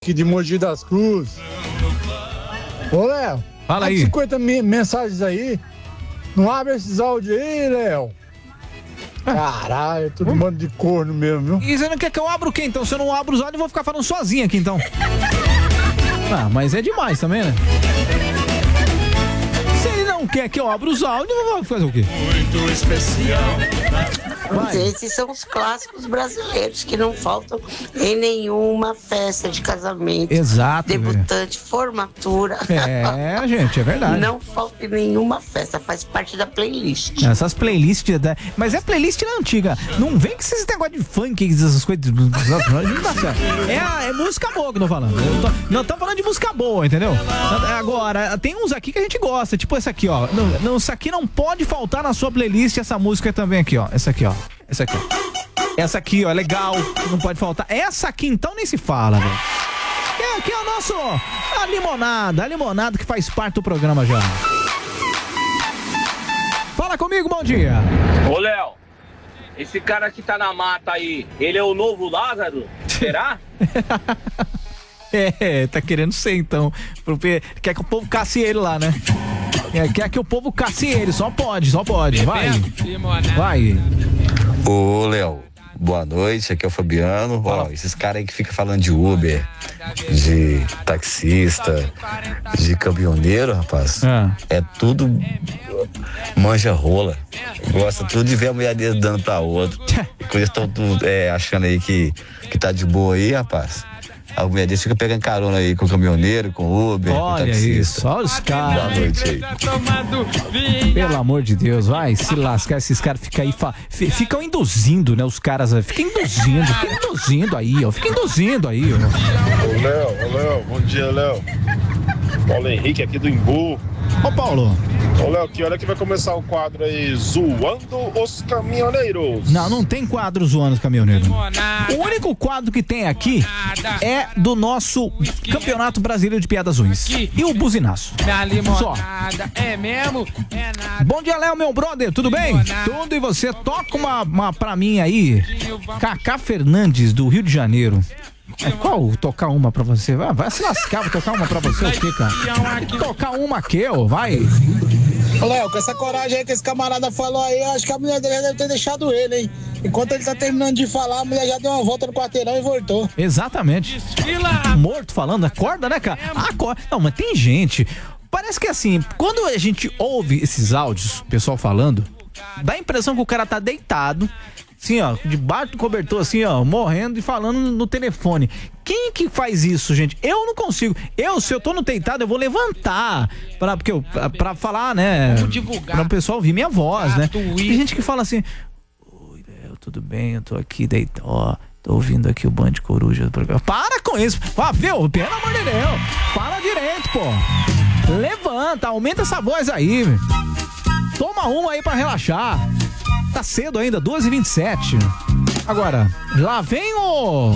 aqui de Mogi das Cruzes. Ô, Léo. Fala aí. 50 mensagens aí. Não abre esses áudios aí, Léo. Caralho, é tudo bando de corno mesmo, viu? E você não quer que eu abra o quê, então? Se eu não abro os áudios, eu vou ficar falando sozinho aqui, então. Ah, mas é demais também, né? Se ele não quer que eu abra os áudios, eu vou fazer o quê? Muito especial. Mas esses são os clássicos brasileiros que não faltam em nenhuma festa de casamento. Exato. Debutante, formatura. É, gente, é verdade. Não falta em nenhuma festa, faz parte da playlist. Essas playlists, mas é playlist antiga. Não vem com esses negócios de funk, essas coisas. Não dá certo. É música boa que eu tô falando. Não tô falando de música boa, entendeu? Agora, tem uns aqui que a gente gosta, tipo essa aqui, ó. Não, isso aqui não pode faltar na sua playlist, essa música também aqui, ó. Essa aqui, ó. Essa aqui. Essa aqui, ó, é legal. Não pode faltar. Essa aqui, então, nem se fala, velho. Aqui é o nosso... A limonada que faz parte do programa já. Fala comigo, bom dia. Ô, Léo, esse cara que tá na mata aí, ele é o novo Lázaro? Será? Tá querendo ser, então. Quer que o povo casse ele lá, né? Quer que o povo casse ele, só pode. Vai. Ô, Léo, boa noite, aqui é o Fabiano. Ó, esses caras aí que ficam falando de Uber, de taxista, de caminhoneiro, rapaz, é tudo manja rola. Gosta tudo de ver a mulher dele dando pra outro. Quando eles estão achando aí que tá de boa aí, rapaz, a mulher deles fica pegando carona aí com o caminhoneiro, com o Uber, olha com o taxista. Isso, olha os caras. Boa noite aí. Pelo amor de Deus, vai se lascar. Esses caras ficam aí, ficam induzindo, né? Os caras ficam induzindo aí, ó. Fica induzindo aí, ó. Ô, Léo, bom dia, Léo. Paulo Henrique aqui do Imbu. Ô, Paulo. Ô, Léo, que hora que vai começar o quadro aí, Zoando os Caminhoneiros? Não tem quadro Zoando os Caminhoneiros. O único quadro que tem aqui é do nosso Campeonato Brasileiro de Piadas Ruins. E o buzinaço. Só. É mesmo? É nada. Bom dia, Léo, meu brother, tudo bem? Tudo, e você? Toca uma pra mim aí. Cacá Fernandes, do Rio de Janeiro. Qual? Tocar uma pra você? Vai se lascar, vou tocar uma pra você o quê, cara? Tocar uma aqui, ó, vai. Ô, Léo, com essa coragem aí que esse camarada falou aí, eu acho que a mulher dele deve ter deixado ele, hein? Enquanto ele tá terminando de falar, a mulher já deu uma volta no quarteirão e voltou. Exatamente. Morto falando, acorda, né, cara? Acorda. Não, mas tem gente... Parece que assim, quando a gente ouve esses áudios, o pessoal falando, dá a impressão que o cara tá deitado, assim, ó, debaixo do cobertor, assim, ó, morrendo e falando no telefone. Quem que faz isso, gente? Eu não consigo. Se eu tô no deitado, eu vou levantar pra falar, né? Vamos divulgar. Pra o pessoal ouvir minha voz, né? Tem gente que fala assim, oi, Léo, tudo bem? Eu tô aqui deitado, ó. Tô ouvindo aqui o Band Coruja do programa. Para com isso. Viu? Pelo amor de Deus. Fala direito, pô. Levanta, aumenta essa voz aí. Toma uma aí pra relaxar. Tá cedo ainda, 2h27. Agora, lá vem o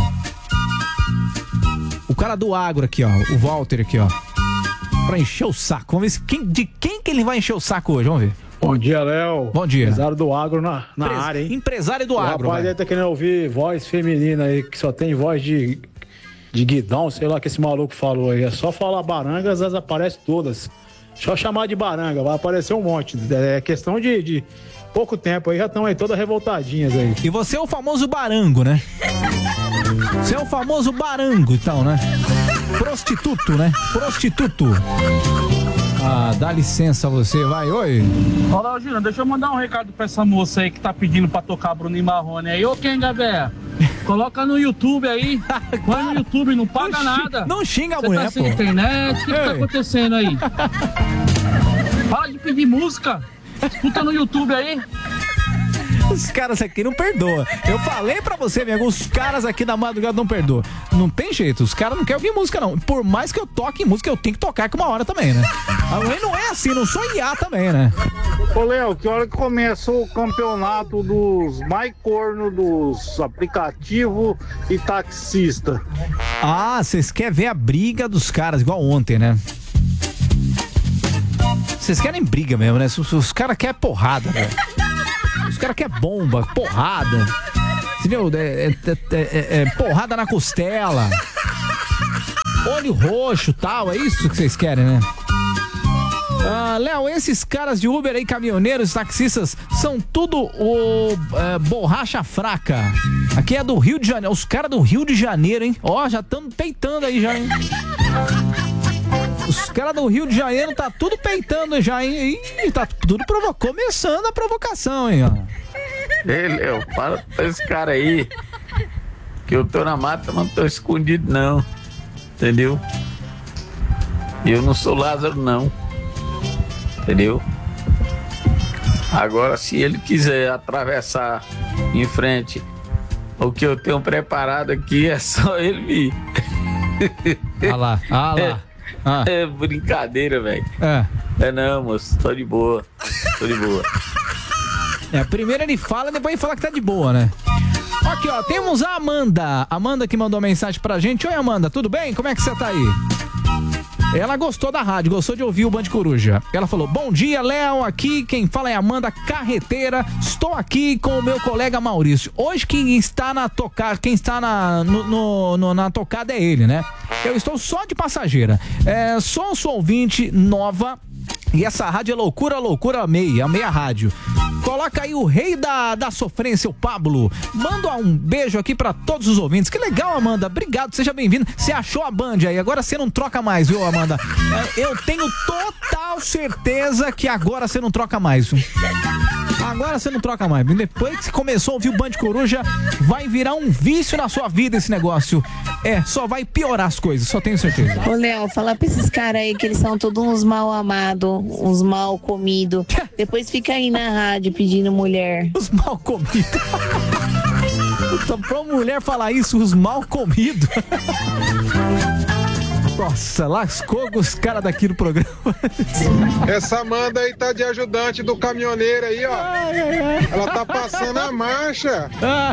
cara do agro aqui, ó. O Walter aqui, ó. Pra encher o saco. Vamos ver de quem que ele vai encher o saco hoje, vamos ver. Bom dia, Léo. Bom dia. Empresário do agro na área, hein? Empresário do agro. O rapaz aí tá querendo ouvir voz feminina aí, que só tem voz de guidão, sei lá que esse maluco falou aí. É só falar barangas, elas aparecem todas. Só chamar de baranga, vai aparecer um monte. É questão de pouco tempo aí, já estão aí todas revoltadinhas aí. E você é o famoso barango, né? Você é o famoso barango, então, né? Prostituto, né? Prostituto. Ah, dá licença você, vai, oi. Olá, Júnior, deixa eu mandar um recado pra essa moça aí que tá pedindo pra tocar Bruno e Marrone aí. Ô, quem, Gabriel? Coloca no YouTube aí. Põe no YouTube, não paga nada. Não xinga a Você mulher, tá sem internet, o que tá acontecendo aí? Para de pedir música. Escuta no YouTube aí. Os caras aqui não perdoam. Eu falei pra você, amigo, os caras aqui da madrugada não perdoam. Não tem jeito, os caras não querem ouvir música, não. Por mais que eu toque música, eu tenho que tocar aqui uma hora também, né? Mas não é assim, não sou IA também, né? Ô, Léo, que hora que começa o campeonato dos mais corno dos aplicativos e taxista? Ah, vocês querem ver a briga dos caras, igual ontem, né? Vocês querem briga mesmo, né? Os caras querem porrada, velho. Os caras querem bomba, porrada. Entendeu? Porrada na costela. olho roxo e tal, é isso que vocês querem, né? Léo, esses caras de Uber aí, caminhoneiros, taxistas, são tudo borracha fraca. Aqui é do Rio de Janeiro, os caras do Rio de Janeiro, hein? Ó, já estão peitando aí já, hein? Os caras do Rio de Janeiro tá tudo peitando já, hein? Ih, tá tudo começando a provocação, hein? Ó. Ei, Léo, fala pra esse cara aí que eu tô na mata, não tô escondido não, entendeu? E eu não sou Lázaro não, entendeu? Agora, se ele quiser atravessar em frente o que eu tenho preparado aqui, é só ele vir. Ah lá. É brincadeira, velho. É não, moço, tô de boa. Primeiro ele fala, depois ele fala que tá de boa, né? Aqui, ó, temos a Amanda. Amanda que mandou mensagem pra gente. Oi, Amanda, tudo bem? Como é que você tá aí? Ela gostou da rádio, gostou de ouvir o Band Coruja. Ela falou, bom dia, Léo, aqui quem fala é Amanda Carreteira. Estou aqui com o meu colega Maurício. Hoje quem está na tocada, na tocada é ele, né? Eu estou só de passageira. Sou ouvinte nova. E essa rádio é loucura a meia rádio. Coloca aí o rei da sofrência, o Pablo. Manda um beijo aqui pra todos os ouvintes. Que legal, Amanda. Obrigado, seja bem-vinda. Você achou a Band aí, agora você não troca mais, viu, Amanda? Eu tenho total certeza que agora você não troca mais, viu? Agora você não troca mais. Depois que você começou a ouvir o Band Coruja, vai virar um vício na sua vida esse negócio. Só vai piorar as coisas, só tenho certeza. Ô, Léo, fala pra esses caras aí que eles são todos uns mal amados, uns mal comidos. Depois fica aí na rádio pedindo mulher. Os mal comidos. Pra uma mulher falar isso, os mal comidos. Nossa, lascou os caras daqui do programa. Essa Amanda aí tá de ajudante do caminhoneiro aí, ó. Ela tá passando a marcha.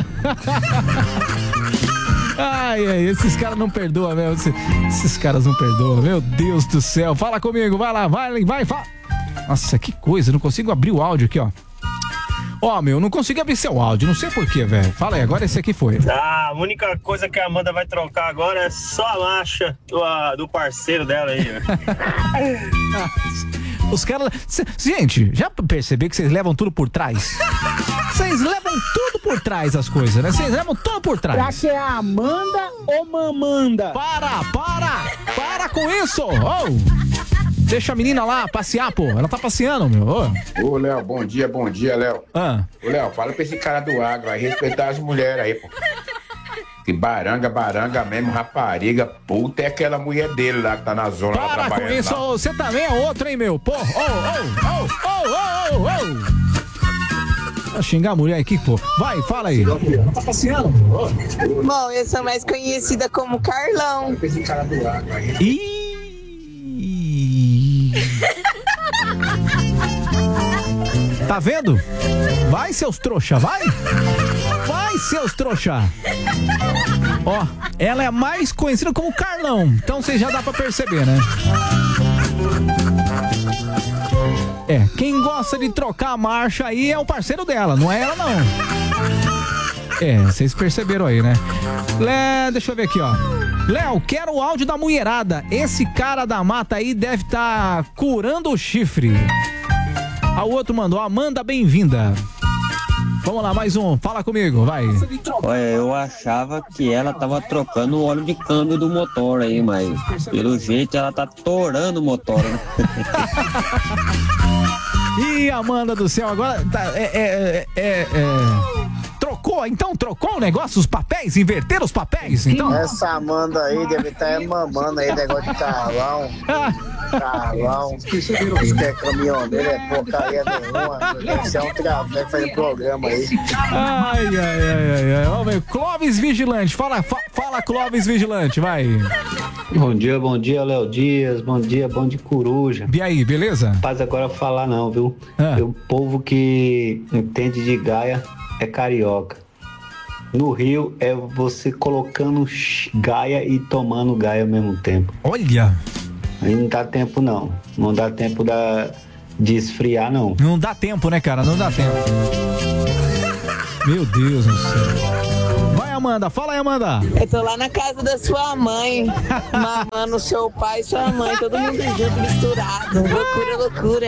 Esses caras não perdoam, meu. Esses caras não perdoam, meu Deus do céu. Fala comigo, vai lá, vai, fala. Nossa, que coisa, não consigo abrir o áudio aqui, ó. Não consigo abrir seu áudio, não sei porquê, velho. Fala aí, agora esse aqui foi. A única coisa que a Amanda vai trocar agora é só a marcha do parceiro dela aí, velho. Os caras... Gente, já percebeu que vocês levam tudo por trás? Vocês levam tudo por trás as coisas, né? Vocês levam tudo por trás. Será que é a Amanda ou Mamanda? Para com isso! Deixa a menina lá passear, pô. Ela tá passeando, meu. Ô, Léo, bom dia, Léo. Ô, Léo, fala pra esse cara do agro, vai respeitar as mulheres aí, pô. Que baranga mesmo, rapariga, puta, é aquela mulher dele lá que tá na zona. Para com isso, você também é outro, hein, meu? Pô, Vou xingar a mulher aqui, pô. Vai, fala aí. Tá passeando? Bom, eu sou mais conhecida como Carlão. Tá vendo? Vai, seus trouxa, vai! Vai, seus trouxa! Ó, ela é mais conhecida como Carlão, então você já dá pra perceber, né? Quem gosta de trocar a marcha aí é o parceiro dela, não é ela não. Vocês perceberam aí, né? Deixa eu ver aqui, ó. Léo, quero o áudio da mulherada. Esse cara da mata aí deve estar curando o chifre. O outro mandou, Amanda, bem-vinda. Vamos lá, mais um. Fala comigo, vai. Olha, eu achava que ela tava trocando o óleo de câmbio do motor aí, mas pelo jeito ela tá torando o motor, né? Ih, Amanda do céu, agora trocou o negócio, os papéis, inverteram os papéis, então? Essa Amanda aí deve estar mamando aí, negócio de Carlão. Isso que é caminhoneiro, é porcaria nenhuma. Deve ser um trabalho fazendo programa aí. Ai. Vamos ver, Clóvis Vigilante, fala Clóvis Vigilante, vai. Bom dia, Léo Dias, bom dia, Bom de Coruja. E aí, beleza? Faz agora falar não, viu? O povo que entende de Gaia é carioca. No Rio é você colocando Gaia e tomando Gaia ao mesmo tempo. Olha! Aí não dá tempo não. Não dá tempo de esfriar não. Não dá tempo, né, cara? Não dá tempo. Meu Deus do céu. Vai, Amanda. Fala aí, Amanda. Eu tô lá na casa da sua mãe, mamando seu pai e sua mãe, todo mundo junto, misturado. Loucura, loucura.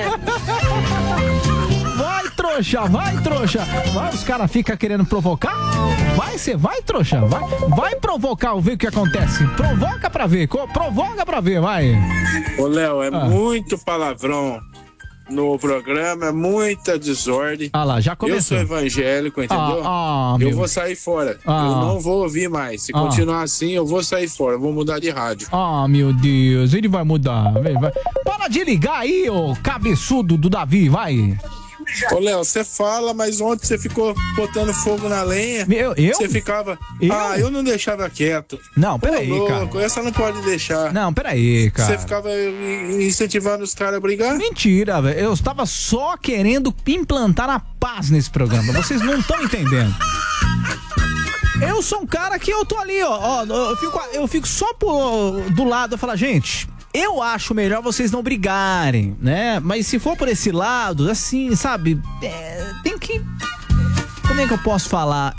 Vai, trouxa, vai, trouxa. Vai, os caras ficam querendo provocar. Vai, você vai, trouxa. Vai provocar, ver o que acontece. Provoca pra ver, vai. Ô, Léo, é muito palavrão no programa, é muita desordem. Ah lá, já começou. Eu sou evangélico, entendeu? Eu vou sair fora. Eu não vou ouvir mais. Se continuar assim, eu vou sair fora. Eu vou mudar de rádio. Meu Deus, ele vai mudar. Vai. Para de ligar aí, ô cabeçudo do Davi, vai. Ô, Léo, você fala, mas ontem você ficou botando fogo na lenha. Eu? Você ficava... eu não deixava quieto. Não, peraí, cara. Essa não pode deixar. Não, peraí, cara. Você ficava incentivando os caras a brigar? Mentira, velho. Eu estava só querendo implantar a paz nesse programa. Vocês não estão entendendo. Eu sou um cara que eu tô ali, ó. Eu fico só do lado. Eu falo, gente... Eu acho melhor vocês não brigarem, né? Mas se for por esse lado, assim, sabe? Tem que... Como é que eu posso falar?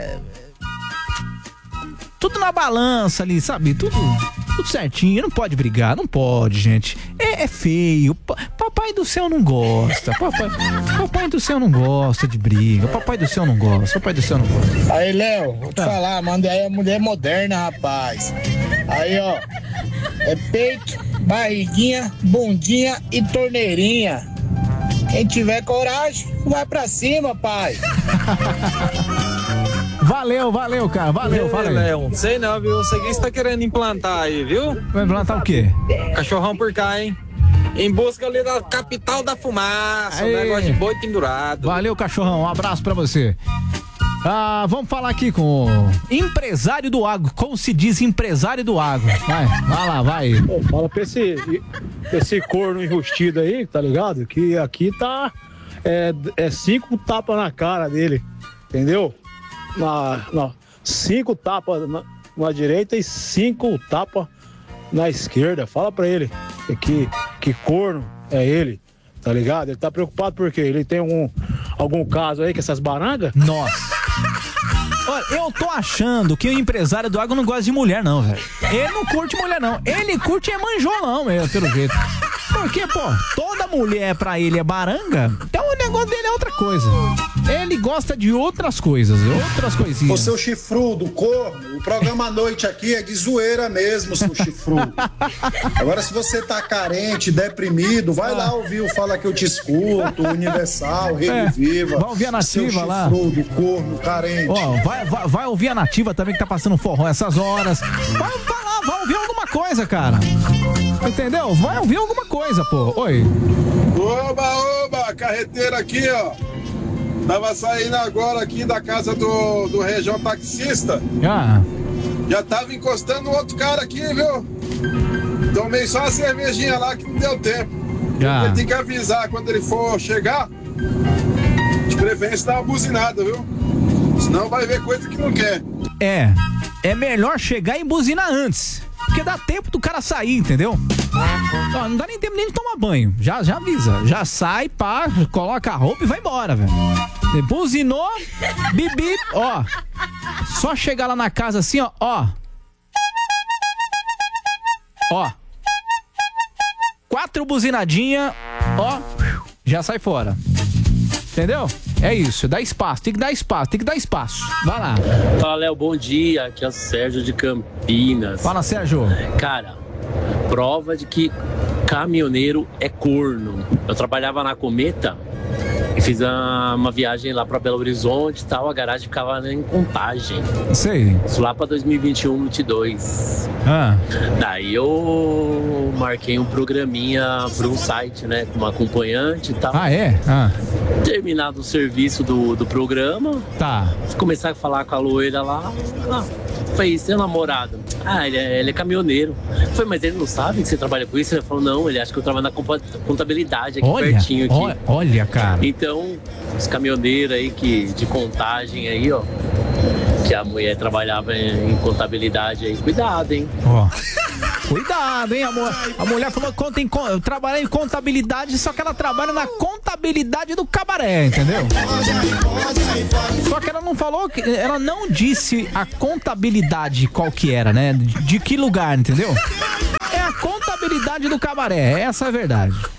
Tudo na balança ali, sabe? Tudo certinho. Não pode brigar, não pode, gente. É feio. Papai do céu não gosta. Papai do céu não gosta de briga. Papai do céu não gosta. Aí, Léo, vou te falar, manda aí a mulher moderna, rapaz. Aí, ó. É peito, barriguinha, bundinha e torneirinha. Quem tiver coragem, vai pra cima, pai. Valeu, cara. Valeu. Léo, sei não, viu? Você que está querendo implantar aí, viu? Vai implantar o quê? Cachorrão por cá, hein? Em busca ali da capital da fumaça, um negócio de boi pendurado. Valeu, cachorrão. Um abraço pra você. Vamos falar aqui com o empresário do agro. Como se diz empresário do agro? Vai lá. Pô, fala pra esse corno enrustido aí, tá ligado? Que aqui tá 5 tapas na cara dele, entendeu? 5 tapas na direita e 5 tapas na esquerda. Fala pra ele que corno é ele, tá ligado? Ele tá preocupado porque ele tem algum caso aí com essas barangas? Nossa. Olha, eu tô achando que o empresário do agro não gosta de mulher, não, velho. Ele não curte mulher, não. Ele curte manjolão, pelo jeito. Porque, pô, toda mulher pra ele é baranga, então o negócio dele é outra coisa. Ele gosta de outras coisas, outras coisinhas. Ô, seu chifrudo, corno, o programa à noite aqui é de zoeira mesmo, seu chifrudo. Agora, se você tá carente, deprimido, vai lá ouvir o Fala Que Eu Te Escuto, Universal, Rede Viva. Vai ouvir a Nativa lá. Seu chifrudo, corno, carente. Ó, vai ouvir a Nativa também, que tá passando forró essas horas. Vai lá, vai ouvir alguma coisa, cara. Entendeu? Vai ouvir alguma coisa, pô. Oi. Oba, carreteira aqui, ó. Tava saindo agora aqui da casa do Região Taxista. Já tava encostando outro cara aqui, viu? Tomei só uma cervejinha lá que não deu tempo. Ele tem que avisar quando ele for chegar. De preferência dar uma buzinada, viu? Senão vai ver coisa que não quer. É melhor chegar e buzinar antes. Porque dá tempo do cara sair, entendeu? Não dá nem tempo nem de tomar banho. Já avisa. Já sai, pá, coloca a roupa e vai embora, velho. Buzinou, bibi, ó. Só chegar lá na casa assim, ó. 4 buzinadinhas, ó. Já sai fora. Entendeu? É isso, dá espaço, tem que dar espaço. Vai lá. Fala, Léo, bom dia. Aqui é o Sérgio de Campinas. Fala, Sérgio. Cara, prova de que caminhoneiro é corno. Eu trabalhava na Cometa e fiz uma viagem lá pra Belo Horizonte e tal. A garagem ficava em Contagem. Sei. Isso lá pra 2021, 2022. Daí eu marquei um programinha pra um site, né? Com uma acompanhante e tal. Terminado o serviço do programa. Tá. Começar a falar com a loira lá. Falei, seu namorado? Ele é caminhoneiro. Falei, mas ele não sabe que você trabalha com isso? Ele falou, não, ele acha que eu trabalho na contabilidade aqui pertinho aqui. Olha, cara. Então, os caminhoneiros aí de Contagem aí, ó, que a mulher trabalhava em contabilidade aí, cuidado, hein? Cuidado, hein, amor. A mulher falou que trabalhar em contabilidade, só que ela trabalha na contabilidade do cabaré, entendeu? Só que ela não falou, ela não disse a contabilidade qual que era, né? De que lugar, entendeu? É a contabilidade do cabaré, essa é a verdade.